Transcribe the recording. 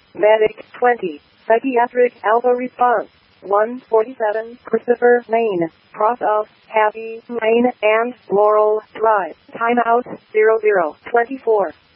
Medic 20. Psychiatric Alpha response. 147 Christopher Lane, cross of Happy Lane and Laurel Drive. Timeout 0024.